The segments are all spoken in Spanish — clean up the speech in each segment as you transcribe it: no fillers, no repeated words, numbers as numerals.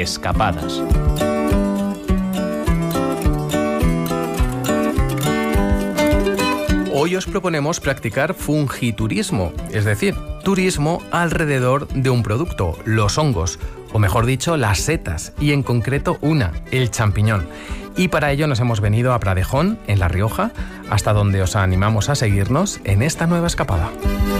Escapadas. Hoy os proponemos practicar fungiturismo, es decir, turismo alrededor de un producto, los hongos, o mejor dicho, las setas, y en concreto una, el champiñón. Y para ello nos hemos venido a Pradejón, en La Rioja, hasta donde os animamos a seguirnos en esta nueva escapada.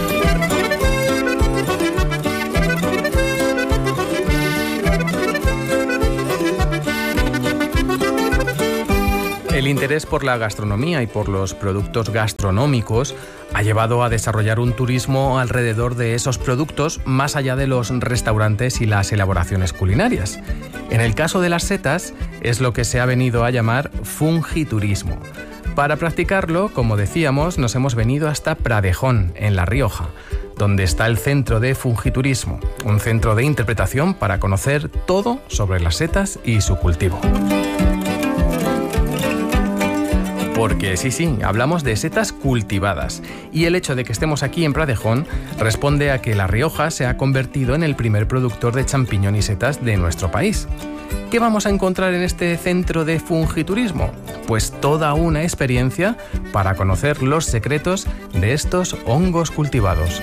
El interés por la gastronomía y por los productos gastronómicos ha llevado a desarrollar un turismo alrededor de esos productos más allá de los restaurantes y las elaboraciones culinarias. En el caso de las setas, es lo que se ha venido a llamar fungiturismo. Para practicarlo, como decíamos, nos hemos venido hasta Pradejón, en La Rioja, donde está el Centro de Fungiturismo, un centro de interpretación para conocer todo sobre las setas y su cultivo. Porque sí, hablamos de setas cultivadas, y el hecho de que estemos aquí en Pradejón responde a que La Rioja se ha convertido en el primer productor de champiñón y setas de nuestro país. ¿Qué vamos a encontrar en este centro de fungiturismo? Pues toda una experiencia para conocer los secretos de estos hongos cultivados.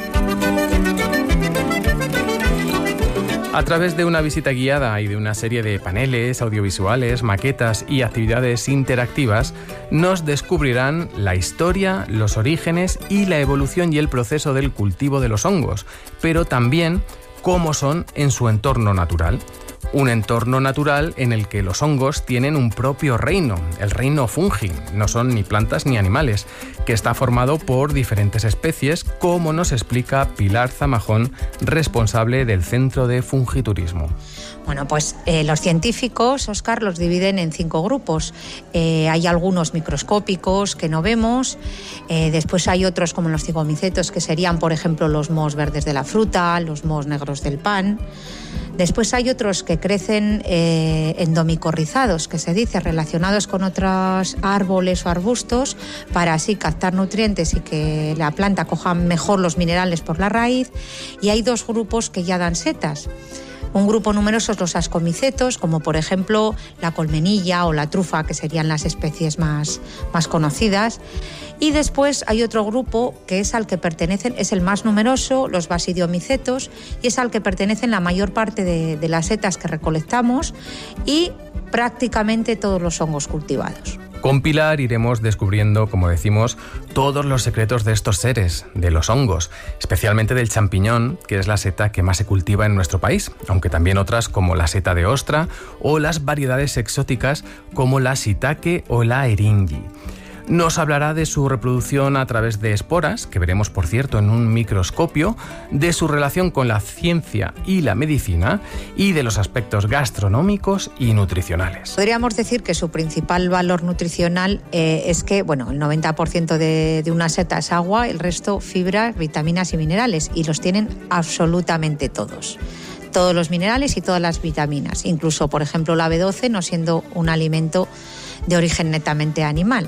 A través de una visita guiada y de una serie de paneles, audiovisuales, maquetas y actividades interactivas, nos descubrirán la historia, los orígenes y la evolución y el proceso del cultivo de los hongos, pero también cómo son en su entorno natural. Un entorno natural en el que los hongos tienen un propio reino, el reino fungi, no son ni plantas ni animales, que está formado por diferentes especies, como nos explica Pilar Zamajón, responsable del Centro de Fungiturismo. Bueno, pues los científicos, Óscar, los dividen en 5 grupos. Hay algunos microscópicos que no vemos, después hay otros como los cigomicetos, que serían, por ejemplo, los mohos verdes de la fruta, los mohos negros del pan. Después hay otros que crecen endomicorrizados, que se dice, relacionados con otros árboles o arbustos, para así captar nutrientes y que la planta coja mejor los minerales por la raíz. Y hay 2 grupos que ya dan setas. Un grupo numeroso es los ascomicetos, como por ejemplo la colmenilla o la trufa, que serían las especies más conocidas. Y después hay otro grupo que es al que pertenecen, es el más numeroso, los basidiomicetos, y es al que pertenecen la mayor parte de las setas que recolectamos y prácticamente todos los hongos cultivados. Con Pilar iremos descubriendo, como decimos, todos los secretos de estos seres, de los hongos, especialmente del champiñón, que es la seta que más se cultiva en nuestro país, aunque también otras como la seta de ostra o las variedades exóticas como la shiitake o la eringi. Nos hablará de su reproducción a través de esporas, que veremos por cierto en un microscopio, de su relación con la ciencia y la medicina y de los aspectos gastronómicos y nutricionales. Podríamos decir que su principal valor nutricional es que, el 90% de una seta es agua, el resto fibras, vitaminas y minerales, y los tienen absolutamente todos. Todos los minerales y todas las vitaminas, incluso, por ejemplo, la B12, no siendo un alimento de origen netamente animal.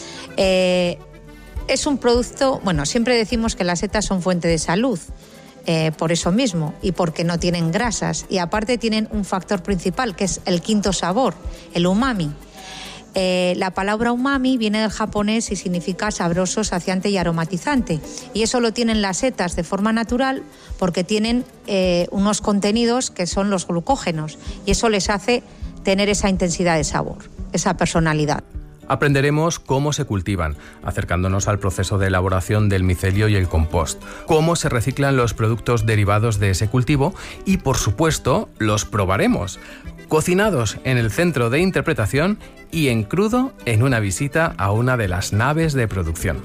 Es un producto, siempre decimos que las setas son fuente de salud, por eso mismo, y porque no tienen grasas, y aparte tienen un factor principal, que es el quinto sabor, el umami. La palabra umami viene del japonés y significa sabroso, saciante y aromatizante, y eso lo tienen las setas de forma natural porque tienen unos contenidos que son los glucógenos, y eso les hace tener esa intensidad de sabor, esa personalidad. Aprenderemos cómo se cultivan, acercándonos al proceso de elaboración del micelio y el compost, cómo se reciclan los productos derivados de ese cultivo y, por supuesto, los probaremos, cocinados en el centro de interpretación y en crudo en una visita a una de las naves de producción.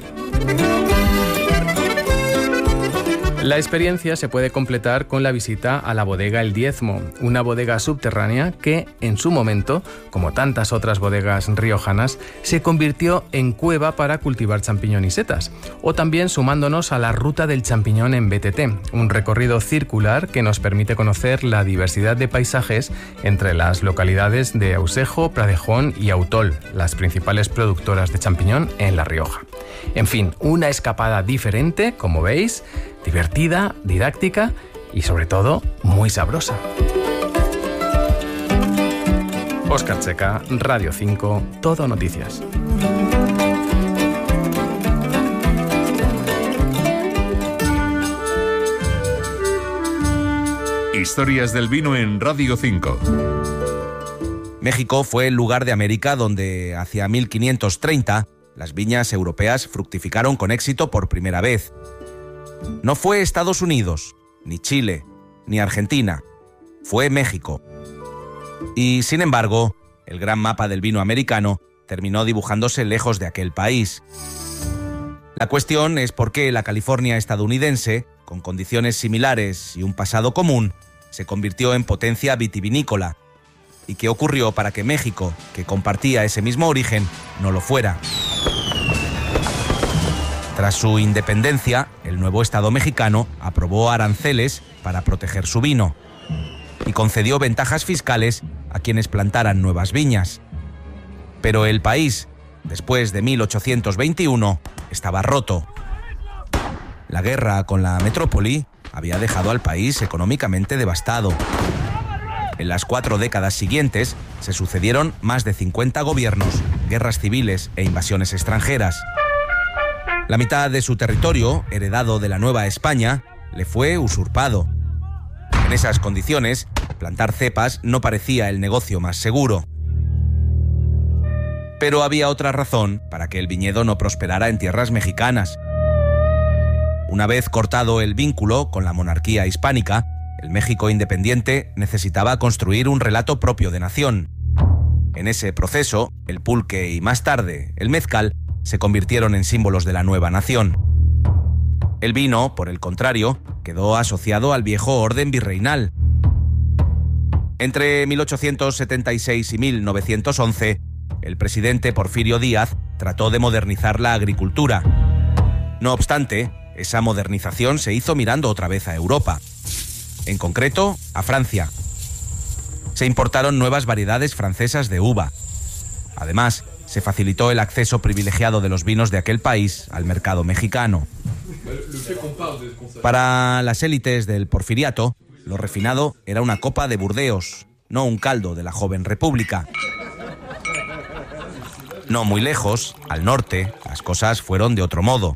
La experiencia se puede completar con la visita a la bodega El Diezmo, una bodega subterránea que, en su momento, como tantas otras bodegas riojanas, se convirtió en cueva para cultivar champiñón y setas, o también sumándonos a la Ruta del Champiñón en BTT, un recorrido circular que nos permite conocer la diversidad de paisajes entre las localidades de Ausejo, Pradejón y Autol, las principales productoras de champiñón en La Rioja. En fin, una escapada diferente, como veis, divertida, didáctica y sobre todo muy sabrosa. Óscar Checa, Radio 5, Todo Noticias. Historias del vino en Radio 5. México fue el lugar de América donde, hacia 1530, las viñas europeas fructificaron con éxito por primera vez. No fue Estados Unidos, ni Chile, ni Argentina. Fue México. Y, sin embargo, el gran mapa del vino americano terminó dibujándose lejos de aquel país. La cuestión es por qué la California estadounidense, con condiciones similares y un pasado común, se convirtió en potencia vitivinícola. ¿Y qué ocurrió para que México, que compartía ese mismo origen, no lo fuera? Tras su independencia, el nuevo Estado mexicano aprobó aranceles para proteger su vino y concedió ventajas fiscales a quienes plantaran nuevas viñas. Pero el país, después de 1821, estaba roto. La guerra con la metrópoli había dejado al país económicamente devastado. En las 4 décadas siguientes se sucedieron más de 50 gobiernos, guerras civiles e invasiones extranjeras. La mitad de su territorio, heredado de la Nueva España, le fue usurpado. En esas condiciones, plantar cepas no parecía el negocio más seguro. Pero había otra razón para que el viñedo no prosperara en tierras mexicanas. Una vez cortado el vínculo con la monarquía hispánica, el México independiente necesitaba construir un relato propio de nación. En ese proceso, el pulque y más tarde el mezcal se convirtieron en símbolos de la nueva nación. El vino, por el contrario, quedó asociado al viejo orden virreinal. Entre 1876 y 1911, el presidente Porfirio Díaz trató de modernizar la agricultura. No obstante, esa modernización se hizo mirando otra vez a Europa, en concreto a Francia. Se importaron nuevas variedades francesas de uva. Además, se facilitó el acceso privilegiado de los vinos de aquel país al mercado mexicano. Para las élites del porfiriato, lo refinado era una copa de Burdeos, no un caldo de la joven república. No muy lejos, al norte, las cosas fueron de otro modo.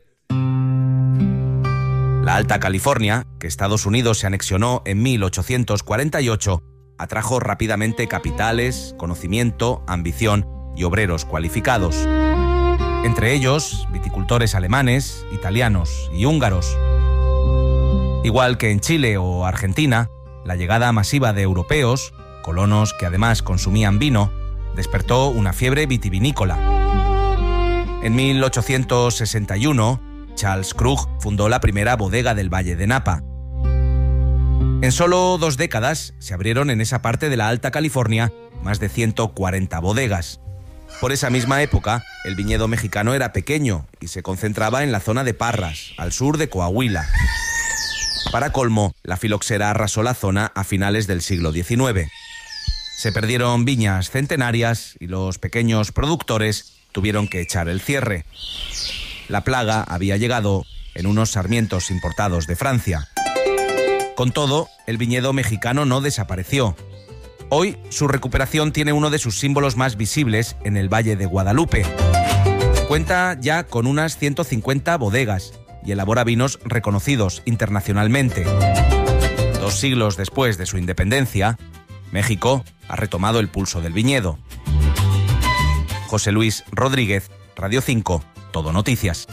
La Alta California, que Estados Unidos se anexionó en 1848, atrajo rápidamente capitales, conocimiento, ambición y obreros cualificados. Entre ellos, viticultores alemanes, italianos y húngaros. Igual que en Chile o Argentina, la llegada masiva de europeos, colonos que además consumían vino, despertó una fiebre vitivinícola. En 1861, Charles Krug fundó la primera bodega del Valle de Napa. En solo 2 décadas se abrieron en esa parte de la Alta California más de 140 bodegas. Por esa misma época, el viñedo mexicano era pequeño y se concentraba en la zona de Parras, al sur de Coahuila. Para colmo, la filoxera arrasó la zona a finales del siglo XIX. Se perdieron viñas centenarias y los pequeños productores tuvieron que echar el cierre. La plaga había llegado en unos sarmientos importados de Francia. Con todo, el viñedo mexicano no desapareció. Hoy, su recuperación tiene uno de sus símbolos más visibles en el Valle de Guadalupe. Cuenta ya con unas 150 bodegas y elabora vinos reconocidos internacionalmente. 2 siglos después de su independencia, México ha retomado el pulso del viñedo. José Luis Rodríguez, Radio 5, Todo Noticias.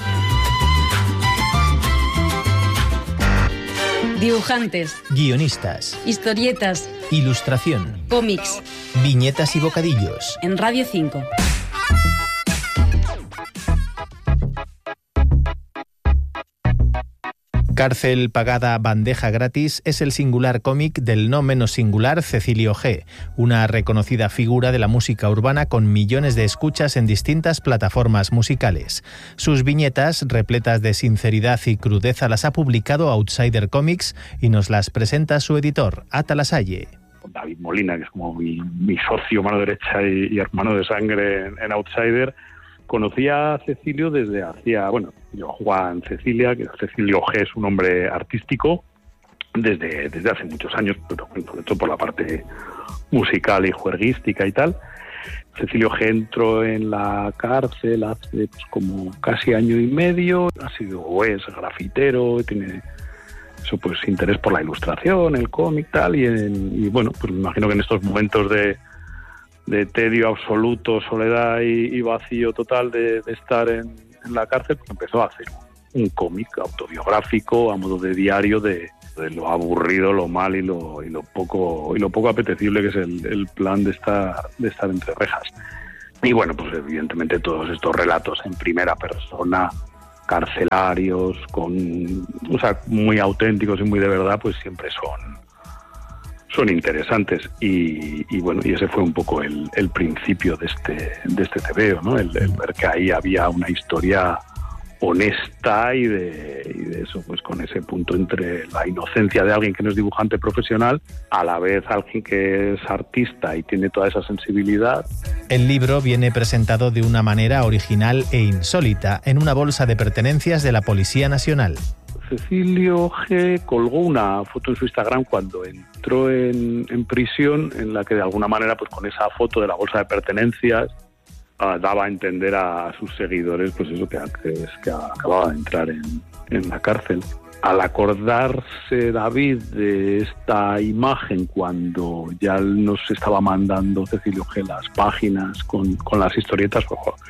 Dibujantes, guionistas, historietas, ilustración, cómics, viñetas y bocadillos. En Radio 5. Cárcel pagada, bandeja gratis es el singular cómic del no menos singular Cecilio G., una reconocida figura de la música urbana con millones de escuchas en distintas plataformas musicales. Sus viñetas, repletas de sinceridad y crudeza, las ha publicado Outsider Comics y nos las presenta su editor, Ata Lasalle. David Molina, que es como mi socio, mano derecha y hermano de sangre en Outsider, conocía a Cecilio desde hacía, yo jugaba en Cecilia, que Cecilio G es un nombre artístico, desde hace muchos años, pero sobre todo por la parte musical y juerguística y tal. Cecilio G. entró en la cárcel hace pues, como casi año y medio, ha sido o es grafitero, tiene eso pues interés por la ilustración, el cómic tal, y bueno, pues me imagino que en estos momentos de tedio absoluto, soledad y vacío total de estar en la cárcel, pues empezó a hacer un cómic autobiográfico a modo de diario de lo aburrido, lo mal y lo poco apetecible que es el plan de estar entre rejas. Y bueno, pues evidentemente todos estos relatos en primera persona, carcelarios, muy auténticos y muy de verdad, pues siempre son interesantes. Y bueno, y ese fue un poco el principio de este TVO, ¿no? El ver que ahí había una historia honesta y de eso, pues con ese punto entre la inocencia de alguien que no es dibujante profesional, a la vez alguien que es artista y tiene toda esa sensibilidad. El libro viene presentado de una manera original e insólita en una bolsa de pertenencias de la Policía Nacional. Cecilio G. colgó una foto en su Instagram cuando entró en prisión, en la que de alguna manera, pues con esa foto de la bolsa de pertenencias, daba a entender a sus seguidores pues eso que acababa de entrar en la cárcel. Al acordarse David de esta imagen, cuando ya nos estaba mandando Cecilio G. las páginas con las historietas,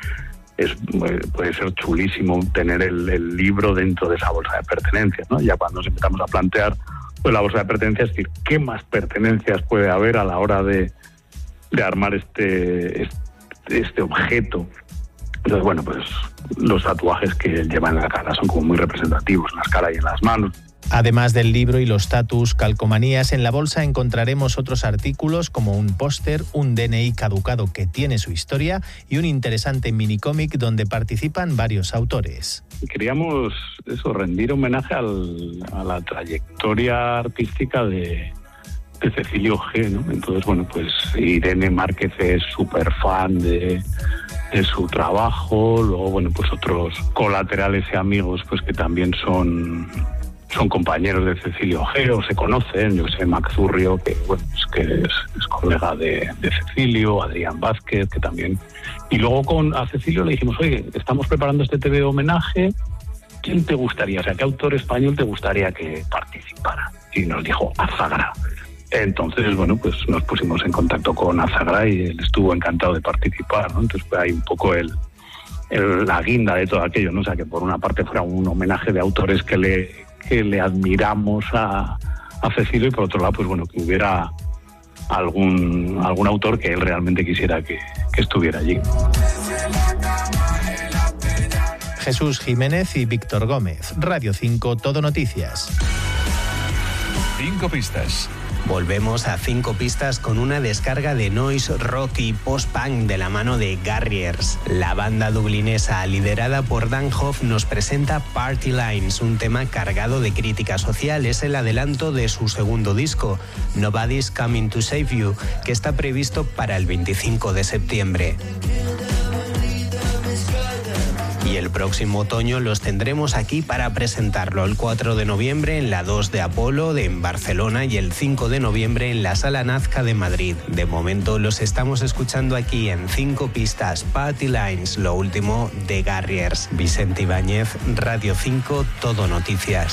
puede ser chulísimo tener el libro dentro de esa bolsa de pertenencias, ¿no? Ya cuando nos empezamos a plantear pues la bolsa de pertenencias, es decir, ¿qué más pertenencias puede haber a la hora de armar este objeto? Entonces, bueno, pues los tatuajes que él lleva en la cara son como muy representativos, en las caras y en las manos. Además del libro y los tatus, calcomanías, en la bolsa encontraremos otros artículos como un póster, un DNI caducado que tiene su historia y un interesante minicómic donde participan varios autores. Queríamos rendir homenaje a la trayectoria artística de Cecilio G., ¿no? Entonces, bueno, pues Irene Márquez es súper fan de su trabajo, luego, bueno, pues otros colaterales y amigos pues que también son compañeros de Cecilio G. o se conocen, yo sé, Mac Zurrio, que bueno, pues que es colega de Cecilio, Adrián Vázquez, que también. Y luego a Cecilio le dijimos, oye, estamos preparando este TV homenaje, ¿quién te gustaría? O sea, ¿qué autor español te gustaría que participara? Y nos dijo, Azagra. Entonces, bueno, pues nos pusimos en contacto con Azagra y él estuvo encantado de participar, ¿no? Entonces fue ahí un poco la guinda de todo aquello, ¿no? O sea, que por una parte fuera un homenaje de autores que le admiramos a Cecilio, y por otro lado, pues bueno, que hubiera algún autor que él realmente quisiera que estuviera allí. Jesús Jiménez y Víctor Gómez, Radio 5, Todo Noticias. 5 pistas. Volvemos a 5 pistas con una descarga de noise rock y post-punk de la mano de Garriers. La banda dublinesa liderada por Dan Hoff nos presenta Party Lines, un tema cargado de crítica social. Es el adelanto de su segundo disco, Nobody's Coming to Save You, que está previsto para el 25 de septiembre. Y el próximo otoño los tendremos aquí para presentarlo el 4 de noviembre en la 2 de Apolo en Barcelona y el 5 de noviembre en la Sala Nazca de Madrid. De momento los estamos escuchando aquí en 5 pistas, Party Lines, lo último de Garriers. Vicente Ibáñez, Radio 5, Todo Noticias.